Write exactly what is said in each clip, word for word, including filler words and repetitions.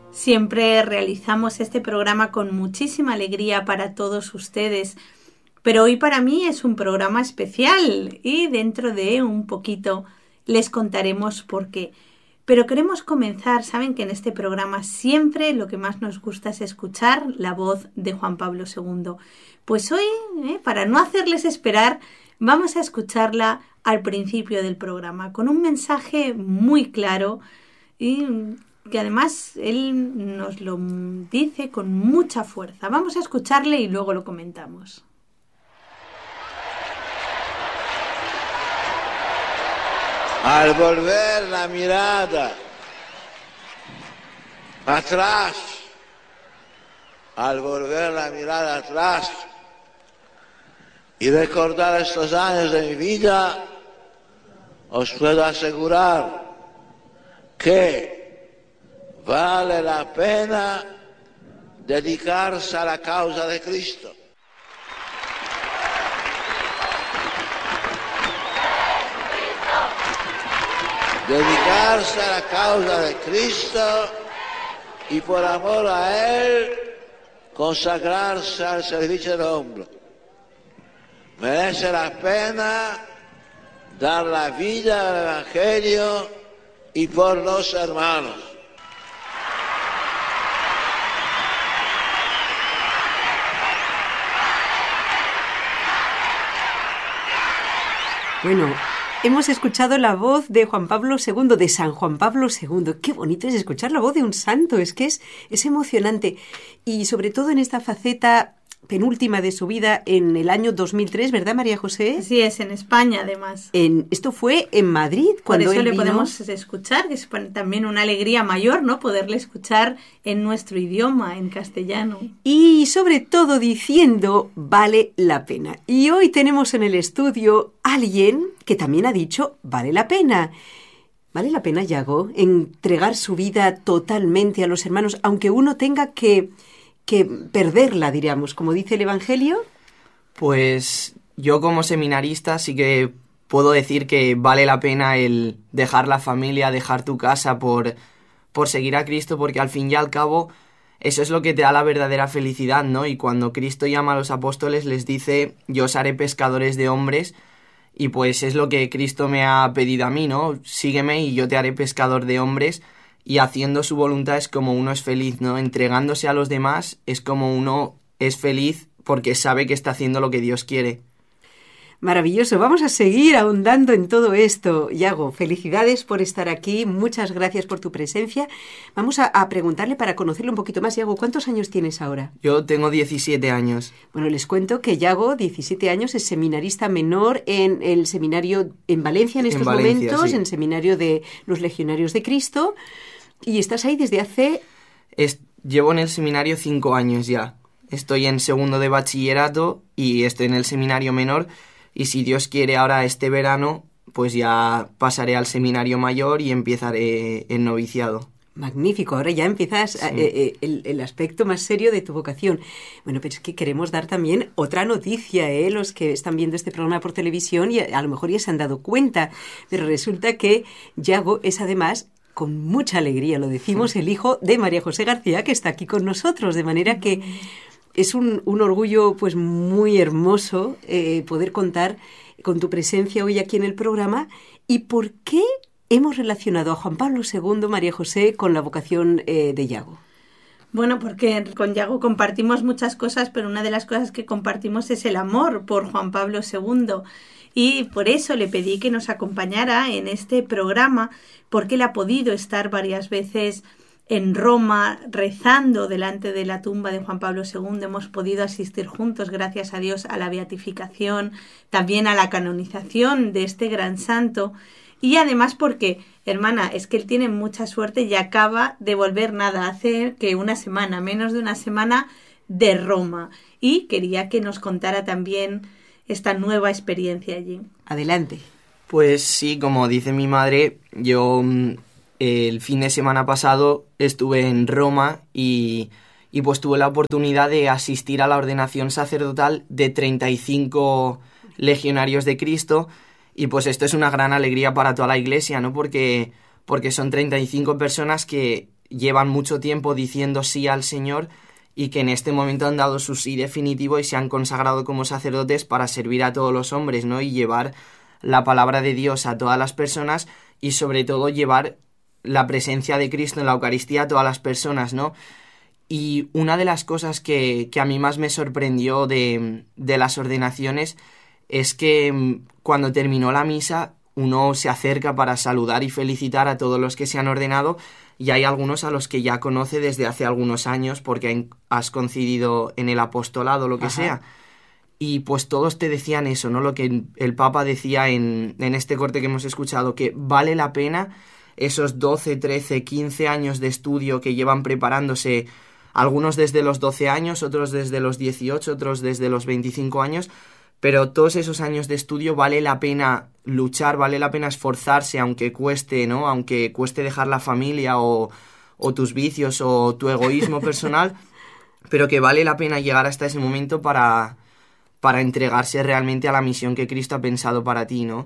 Siempre realizamos este programa con muchísima alegría para todos ustedes, pero hoy para mí es un programa especial y dentro de un poquito les contaremos por qué. Pero queremos comenzar, saben que en este programa siempre lo que más nos gusta es escuchar la voz de Juan Pablo segundo. Pues hoy, eh, para no hacerles esperar, vamos a escucharla al principio del programa con un mensaje muy claro y que además él nos lo dice con mucha fuerza. Vamos a escucharle y luego lo comentamos. Al volver la mirada atrás, al volver la mirada atrás y recordar estos años de mi vida, os puedo asegurar que vale la pena dedicarse a la causa de Cristo. Dedicarse a la causa de Cristo y por amor a Él consagrarse al servicio del hombre. Merece la pena dar la vida al Evangelio y por los hermanos. Bueno, hemos escuchado la voz de Juan Pablo segundo, de San Juan Pablo segundo. Qué bonito es escuchar la voz de un santo, es que es, es emocionante. Y sobre todo en esta faceta penúltima de su vida en el año dos mil tres, ¿verdad, María José? Sí, es en España, además. En, esto fue en Madrid, cuando Por eso él le vino. podemos escuchar, que es también una alegría mayor, ¿no? Poderle escuchar en nuestro idioma, en castellano. Y sobre todo diciendo, vale la pena. Y hoy tenemos en el estudio a alguien que también ha dicho, vale la pena. ¿Vale la pena, Yago, entregar su vida totalmente a los hermanos, aunque uno tenga que... que perderla, diríamos, como dice el Evangelio? Pues yo como seminarista sí que puedo decir que vale la pena el dejar la familia, dejar tu casa por, por seguir a Cristo, porque al fin y al cabo eso es lo que te da la verdadera felicidad, ¿no? Y cuando Cristo llama a los apóstoles les dice, yo os haré pescadores de hombres, y pues es lo que Cristo me ha pedido a mí, ¿no? Sígueme y yo te haré pescador de hombres. Y haciendo su voluntad es como uno es feliz, ¿no? Entregándose a los demás es como uno es feliz porque sabe que está haciendo lo que Dios quiere. Maravilloso. Vamos a seguir ahondando en todo esto. Yago, felicidades por estar aquí. Muchas gracias por tu presencia. Vamos a, a preguntarle para conocerle un poquito más. Yago, ¿cuántos años tienes ahora? Yo tengo diecisiete años. Bueno, les cuento que Yago, diecisiete años, es seminarista menor en el seminario en Valencia en estos en Valencia, momentos, sí. En el seminario de los Legionarios de Cristo. Y estás ahí desde hace... Es, llevo en el seminario cinco años ya. Estoy en segundo de bachillerato y estoy en el seminario menor. Y si Dios quiere, ahora este verano, pues ya pasaré al seminario mayor y empezaré el noviciado. Magnífico, ahora ya empiezas sí. eh, el, el aspecto más serio de tu vocación. Bueno, pero es que queremos dar también otra noticia, ¿eh? Los que están viendo este programa por televisión y a, a lo mejor ya se han dado cuenta, pero resulta que Yago es además... con mucha alegría, lo decimos, el hijo de María José García, que está aquí con nosotros, de manera que es un, un orgullo pues muy hermoso eh, poder contar con tu presencia hoy aquí en el programa. ¿Y por qué hemos relacionado a Juan Pablo segundo, María José, con la vocación eh, de Yago? Bueno, porque con Yago compartimos muchas cosas, pero una de las cosas que compartimos es el amor por Juan Pablo segundo. Y por eso le pedí que nos acompañara en este programa, porque él ha podido estar varias veces en Roma rezando delante de la tumba de Juan Pablo segundo. Hemos podido asistir juntos, gracias a Dios, a la beatificación, también a la canonización de este gran santo. Y además porque, hermana, es que él tiene mucha suerte y acaba de volver nada, hace que una semana, menos de una semana, de Roma. Y quería que nos contara también esta nueva experiencia allí. Adelante. Pues sí, como dice mi madre, yo el fin de semana pasado estuve en Roma y, y pues tuve la oportunidad de asistir a la ordenación sacerdotal de treinta y cinco legionarios de Cristo, y pues esto es una gran alegría para toda la Iglesia, ¿no? Porque, porque son treinta y cinco personas que llevan mucho tiempo diciendo sí al Señor y que en este momento han dado su sí definitivo y se han consagrado como sacerdotes para servir a todos los hombres, ¿no? Y llevar la palabra de Dios a todas las personas y sobre todo llevar la presencia de Cristo en la Eucaristía a todas las personas, ¿no? Y una de las cosas que, que a mí más me sorprendió de, de las ordenaciones es que cuando terminó la misa uno se acerca para saludar y felicitar a todos los que se han ordenado y hay algunos a los que ya conoce desde hace algunos años porque has coincidido en el apostolado, lo que Ajá. sea. Y pues todos te decían eso, ¿no? Lo que el Papa decía en, en este corte que hemos escuchado, que vale la pena esos doce, trece, quince años de estudio que llevan preparándose, algunos desde los doce años, otros desde los dieciocho, otros desde los veinticinco años, pero todos esos años de estudio vale la pena luchar, vale la pena esforzarse, aunque cueste, ¿no? Aunque cueste dejar la familia o, o tus vicios o tu egoísmo personal, pero que vale la pena llegar hasta ese momento para... para entregarse realmente a la misión que Cristo ha pensado para ti, ¿no?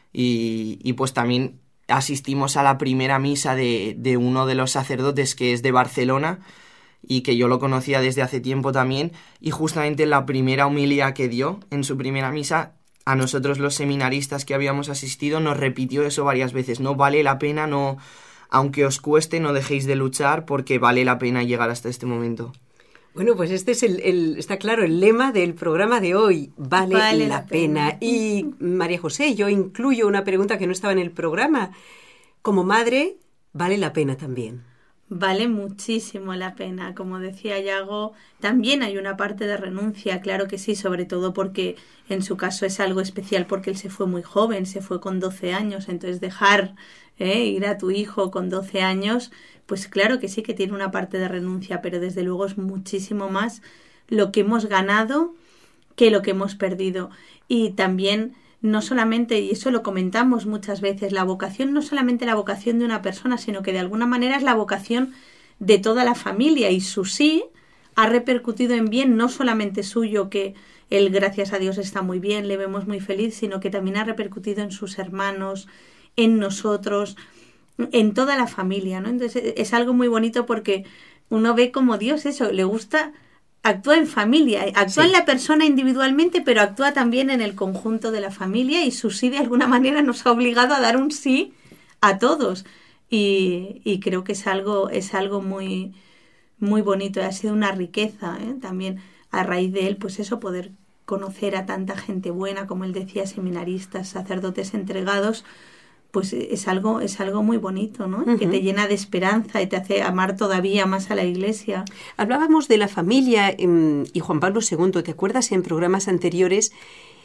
Y, y pues también asistimos a la primera misa de, de uno de los sacerdotes que es de Barcelona y que yo lo conocía desde hace tiempo también, y justamente la primera homilía que dio en su primera misa, a nosotros los seminaristas que habíamos asistido nos repitió eso varias veces, no vale la pena, no, aunque os cueste, no dejéis de luchar porque vale la pena llegar hasta este momento. Bueno, pues este es el, el, está claro, el lema del programa de hoy, vale, vale la, la pena. pena. Y María José, yo incluyo una pregunta que no estaba en el programa. Como madre, ¿vale la pena también? Vale muchísimo la pena. Como decía Yago, también hay una parte de renuncia, claro que sí, sobre todo porque en su caso es algo especial porque él se fue muy joven, se fue con doce años, entonces dejar eh, ir a tu hijo con doce años... pues claro que sí que tiene una parte de renuncia, pero desde luego es muchísimo más lo que hemos ganado que lo que hemos perdido. Y también, no solamente, y eso lo comentamos muchas veces, la vocación no solamente la vocación de una persona, sino que de alguna manera es la vocación de toda la familia, y su sí ha repercutido en bien, no solamente suyo, que él, gracias a Dios, está muy bien, le vemos muy feliz, sino que también ha repercutido en sus hermanos, en nosotros, en toda la familia, ¿no? Entonces es algo muy bonito porque uno ve como Dios eso, le gusta, actúa en familia, actúa sí. en la persona individualmente, pero actúa también en el conjunto de la familia, y su sí de alguna manera nos ha obligado a dar un sí a todos, y, y creo que es algo, es algo muy, muy bonito, ha sido una riqueza, ¿eh? También a raíz de él, pues eso, poder conocer a tanta gente buena, como él decía, seminaristas, sacerdotes entregados, pues es algo, es algo muy bonito, ¿no? Uh-huh. Que te llena de esperanza y te hace amar todavía más a la Iglesia. Hablábamos de la familia eh, y Juan Pablo segundo, ¿te acuerdas? En programas anteriores,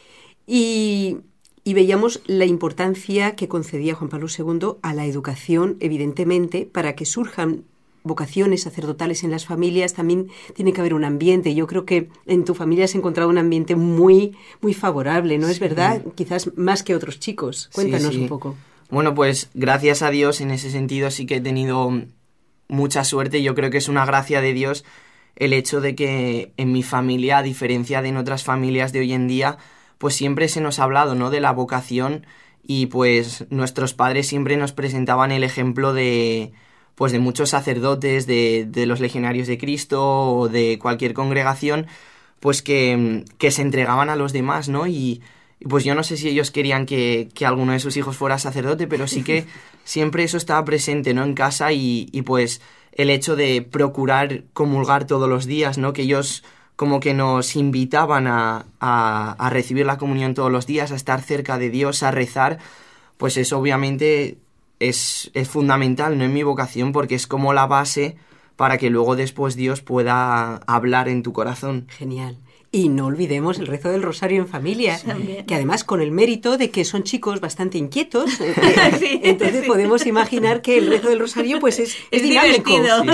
y, y veíamos la importancia que concedía Juan Pablo segundo a la educación, evidentemente, para que surjan vocaciones sacerdotales en las familias. También tiene que haber un ambiente. Yo creo que en tu familia has encontrado un ambiente muy, muy favorable, ¿no? Sí. ¿Es verdad? Quizás más que otros chicos. Cuéntanos sí, sí. un poco. Bueno, pues gracias a Dios en ese sentido sí que he tenido mucha suerte. Yo creo que es una gracia de Dios el hecho de que en mi familia, a diferencia de en otras familias de hoy en día, pues siempre se nos ha hablado, ¿no?, de la vocación, y pues nuestros padres siempre nos presentaban el ejemplo de, pues de muchos sacerdotes, de, de los legionarios de Cristo o de cualquier congregación, pues que, que se entregaban a los demás, ¿no? Y Y pues yo no sé si ellos querían que, que alguno de sus hijos fuera sacerdote, pero sí que siempre eso estaba presente, ¿no?, en casa, y, y pues el hecho de procurar comulgar todos los días, ¿no?, que ellos como que nos invitaban a, a, a recibir la comunión todos los días, a estar cerca de Dios, a rezar, pues eso obviamente es, es fundamental, ¿no?, en mi vocación, porque es como la base para que luego después Dios pueda hablar en tu corazón. Genial. Y no olvidemos el rezo del rosario en familia, también, que además con el mérito de que son chicos bastante inquietos, eh, sí, entonces sí. podemos imaginar que el rezo del rosario pues es, es, es dinámico.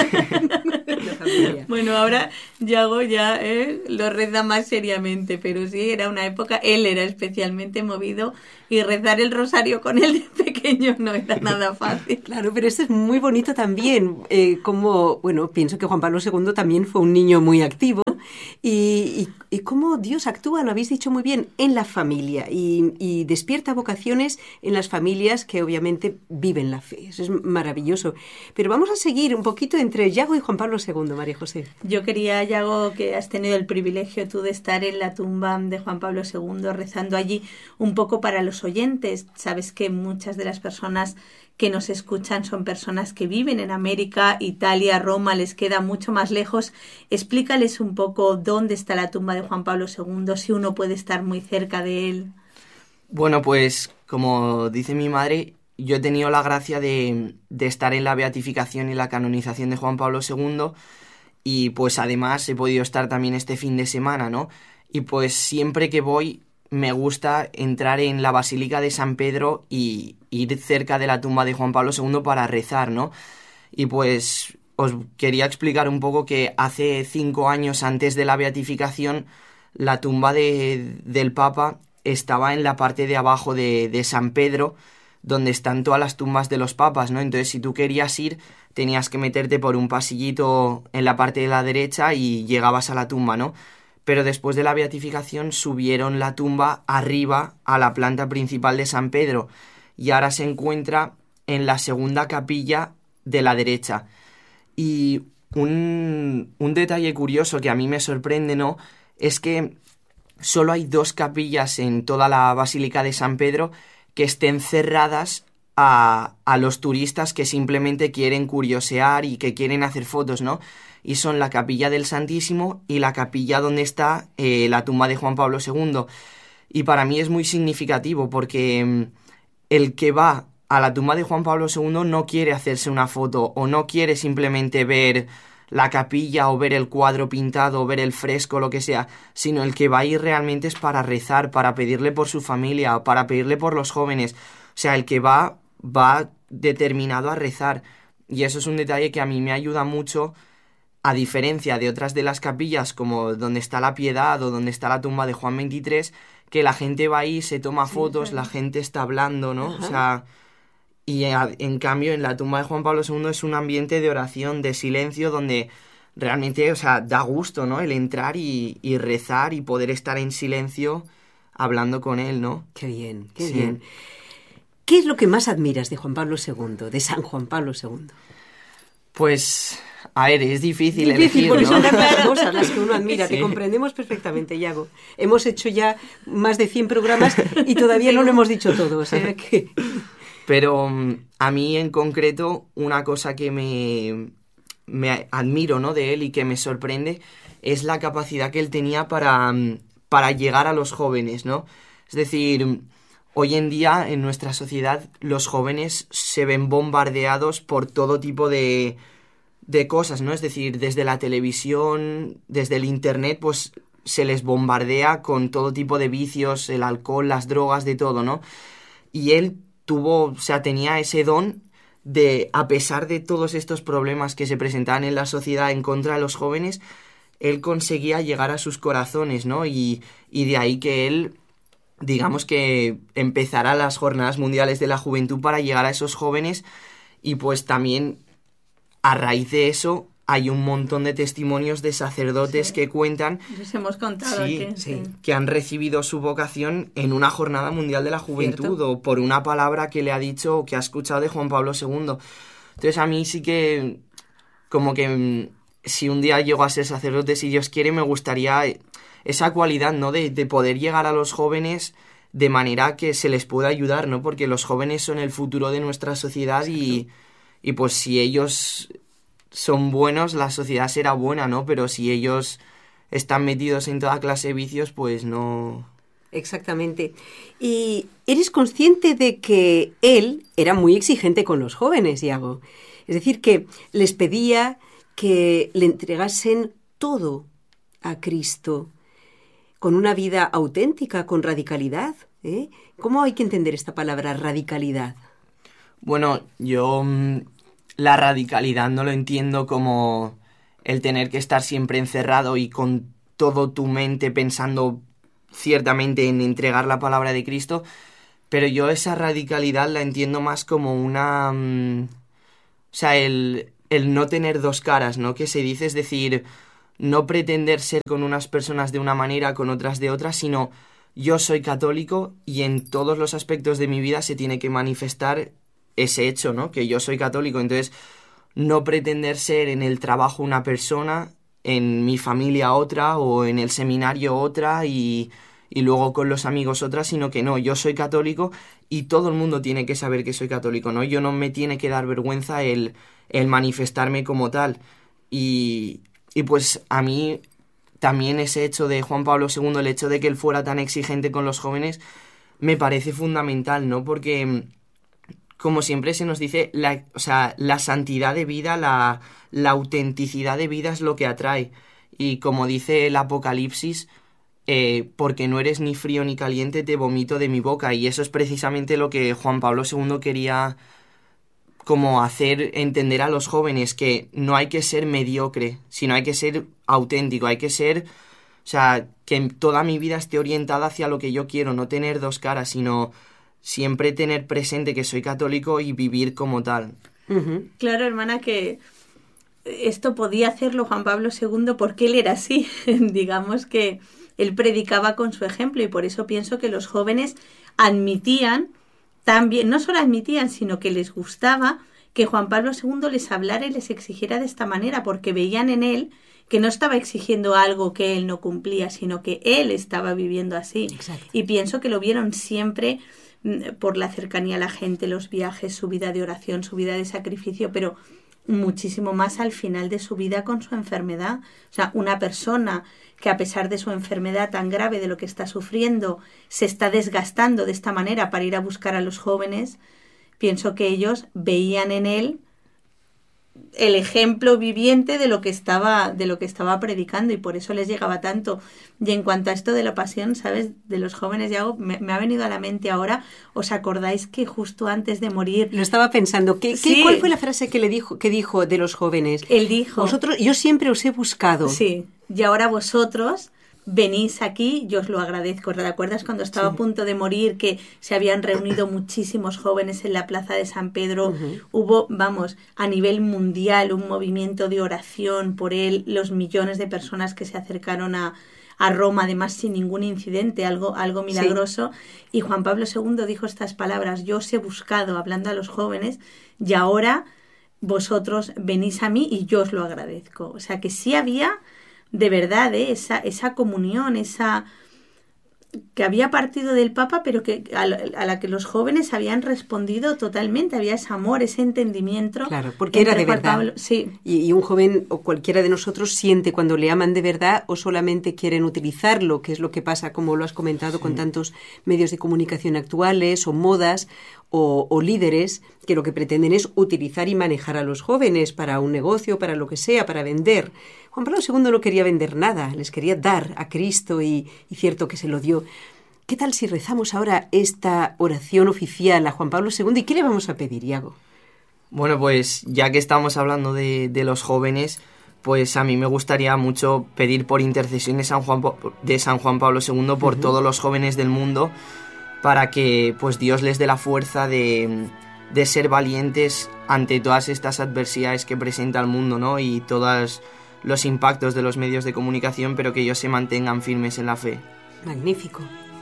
Sí. Bueno, ahora Yago ya eh, lo reza más seriamente, pero sí, era una época, él era especialmente movido, y rezar el rosario con él de pequeño no era nada fácil. Claro, pero esto es muy bonito también, eh, como, bueno, pienso que Juan Pablo segundo también fue un niño muy activo, y, y y cómo Dios actúa, lo habéis dicho muy bien, en la familia y, y despierta vocaciones en las familias que obviamente viven la fe. Eso es maravilloso. Pero vamos a seguir un poquito entre Yago y Juan Pablo segundo, María José. Yo quería, Yago, que has tenido el privilegio tú de estar en la tumba de Juan Pablo segundo, rezando allí un poco para los oyentes. Sabes que muchas de las personas que nos escuchan son personas que viven en América, Italia, Roma, les queda mucho más lejos. Explícales un poco dónde está la tumba de Juan Pablo segundo, si uno puede estar muy cerca de él. Bueno, pues como dice mi madre, yo he tenido la gracia de, de estar en la beatificación y la canonización de Juan Pablo segundo y pues además he podido estar también este fin de semana, ¿no? Y pues siempre que voy me gusta entrar en la Basílica de San Pedro y ir cerca de la tumba de Juan Pablo segundo para rezar, ¿no? Y pues os quería explicar un poco que hace cinco años antes de la beatificación la tumba de, del Papa estaba en la parte de abajo de, de San Pedro, donde están todas las tumbas de los papas, ¿no? Entonces si tú querías ir tenías que meterte por un pasillito en la parte de la derecha y llegabas a la tumba, ¿no? Pero después de la beatificación subieron la tumba arriba a la planta principal de San Pedro y ahora se encuentra en la segunda capilla de la derecha. Y un, un detalle curioso que a mí me sorprende, ¿no?, es que solo hay dos capillas en toda la Basílica de San Pedro que estén cerradas a, a los turistas que simplemente quieren curiosear y que quieren hacer fotos, ¿no? Y son la capilla del Santísimo y la capilla donde está eh, la tumba de Juan Pablo segundo. Y para mí es muy significativo porque mm, el que va a la tumba de Juan Pablo segundo no quiere hacerse una foto o no quiere simplemente ver la capilla o ver el cuadro pintado o ver el fresco, lo que sea, sino el que va a ir realmente es para rezar, para pedirle por su familia, para pedirle por los jóvenes. O sea, el que va, va determinado a rezar. Y eso es un detalle que a mí me ayuda mucho, a diferencia de otras de las capillas, como donde está la Piedad o donde está la tumba de Juan veintitrés, que la gente va ahí, se toma sí, fotos, claro. La gente está hablando, ¿no? Ajá. O sea, y en cambio en la tumba de Juan Pablo segundo es un ambiente de oración, de silencio, donde realmente, o sea, da gusto, ¿no? El entrar y, y rezar y poder estar en silencio hablando con él, ¿no? Qué bien, qué sí. bien. ¿Qué es lo que más admiras de Juan Pablo segundo, de San Juan Pablo segundo? Pues, a ver, es difícil, difícil elegir, por ¿no? eso son las cosas las que uno admira, sí. Te comprendemos perfectamente, Yago. Hemos hecho ya más de cien programas y todavía sí. no lo hemos dicho todo, o sea que... Pero a mí en concreto una cosa que me, me admiro, ¿no?, de él y que me sorprende es la capacidad que él tenía para, para llegar a los jóvenes, ¿no? Es decir, hoy en día en nuestra sociedad los jóvenes se ven bombardeados por todo tipo de, de cosas, ¿no? Es decir, desde la televisión, desde el internet, pues se les bombardea con todo tipo de vicios, el alcohol, las drogas, de todo, ¿no? Y él tuvo, o sea, tenía ese don de, a pesar de todos estos problemas que se presentaban en la sociedad en contra de los jóvenes, él conseguía llegar a sus corazones, ¿no? Y, y de ahí que él, digamos que empezara las Jornadas Mundiales de la Juventud para llegar a esos jóvenes y pues también a raíz de eso hay un montón de testimonios de sacerdotes sí. que cuentan Les hemos contado sí, que, sí. que han recibido su vocación en una Jornada Mundial de la Juventud ¿Cierto? O por una palabra que le ha dicho o que ha escuchado de Juan Pablo segundo. Entonces a mí sí que, como que si un día llego a ser sacerdote, si Dios quiere, me gustaría esa cualidad, ¿no?, de, de poder llegar a los jóvenes de manera que se les pueda ayudar, ¿no? Porque los jóvenes son el futuro de nuestra sociedad y, y pues si ellos son buenos, la sociedad será buena, ¿no? Pero si ellos están metidos en toda clase de vicios, pues no... Exactamente. ¿Y eres consciente de que él era muy exigente con los jóvenes, Yago? Es decir, que les pedía que le entregasen todo a Cristo, con una vida auténtica, con radicalidad, ¿eh? ¿Cómo hay que entender esta palabra, radicalidad? Bueno, yo... La radicalidad no lo entiendo como el tener que estar siempre encerrado y con todo tu mente pensando ciertamente en entregar la palabra de Cristo, pero yo esa radicalidad la entiendo más como una... Um, o sea, el, el no tener dos caras, ¿no? Que se dice, es decir, no pretender ser con unas personas de una manera, con otras de otra, sino yo soy católico y en todos los aspectos de mi vida se tiene que manifestar ese hecho, ¿no? Que yo soy católico. Entonces, no pretender ser en el trabajo una persona, en mi familia otra, o en el seminario otra, y, y luego con los amigos otra, sino que no, yo soy católico y todo el mundo tiene que saber que soy católico, ¿no? Yo no me tiene que dar vergüenza el, el manifestarme como tal. Y, y pues a mí también ese hecho de Juan Pablo segundo, el hecho de que él fuera tan exigente con los jóvenes, me parece fundamental, ¿no? Porque, como siempre se nos dice, la, o sea, la santidad de vida, la, la autenticidad de vida es lo que atrae. Y como dice el Apocalipsis, eh, porque no eres ni frío ni caliente, te vomito de mi boca. Y eso es precisamente lo que Juan Pablo segundo quería como hacer entender a los jóvenes, que no hay que ser mediocre, sino hay que ser auténtico, hay que ser, o sea, que toda mi vida esté orientada hacia lo que yo quiero, no tener dos caras, sino siempre tener presente que soy católico y vivir como tal. Uh-huh. Claro, hermana, que esto podía hacerlo Juan Pablo segundo porque él era así. Digamos que él predicaba con su ejemplo, y por eso pienso que los jóvenes admitían también, no solo admitían, sino que les gustaba que Juan Pablo segundo les hablara y les exigiera de esta manera, porque veían en él que no estaba exigiendo algo que él no cumplía, sino que él estaba viviendo así. Exacto. Y pienso que lo vieron siempre por la cercanía a la gente, los viajes, su vida de oración, su vida de sacrificio, pero muchísimo más al final de su vida con su enfermedad. O sea, una persona que a pesar de su enfermedad tan grave, de lo que está sufriendo, se está desgastando de esta manera para ir a buscar a los jóvenes, pienso que ellos veían en él el ejemplo viviente de lo que estaba, de lo que estaba predicando, y por eso les llegaba tanto. Y en cuanto a esto de la pasión, ¿sabes? De los jóvenes, Yago, me, me ha venido a la mente ahora. ¿Os acordáis que justo antes de morir? Lo estaba pensando. ¿Qué, sí. ¿qué, ¿Cuál fue la frase que le dijo, que dijo de los jóvenes? Él dijo: vosotros, yo siempre os he buscado. Sí. Y ahora vosotros venís aquí, yo os lo agradezco. ¿Te acuerdas cuando estaba sí. a punto de morir, que se habían reunido muchísimos jóvenes en la plaza de San Pedro? Uh-huh. Hubo, vamos, a nivel mundial un movimiento de oración por él, los millones de personas que se acercaron a, a Roma, además sin ningún incidente, algo, algo milagroso. Sí. Y Juan Pablo segundo dijo estas palabras: yo os he buscado, hablando a los jóvenes, y ahora vosotros venís a mí y yo os lo agradezco. O sea que sí había de verdad, ¿eh? esa, esa comunión, esa que había partido del Papa, pero que a, a la que los jóvenes habían respondido totalmente. Había ese amor, ese entendimiento. Claro, porque era de verdad. Pablo, sí. y, y un joven o cualquiera de nosotros siente cuando le aman de verdad, o solamente quieren utilizarlo, que es lo que pasa, como lo has comentado, sí. con tantos medios de comunicación actuales, o modas, o, o líderes, que lo que pretenden es utilizar y manejar a los jóvenes para un negocio, para lo que sea, para vender. Juan Pablo segundo no quería vender nada, les quería dar a Cristo, y, y cierto que se lo dio. ¿Qué tal si rezamos ahora esta oración oficial a Juan Pablo segundo? ¿Y qué le vamos a pedir, Iago? Bueno, pues ya que estamos hablando de, de los jóvenes, pues a mí me gustaría mucho pedir por intercesión de San Juan, de San Juan Pablo segundo por uh-huh. todos los jóvenes del mundo, para que pues Dios les dé la fuerza de, de ser valientes ante todas estas adversidades que presenta el mundo, ¿no? Y todos los impactos de los medios de comunicación, pero que ellos se mantengan firmes en la fe. Magnífico.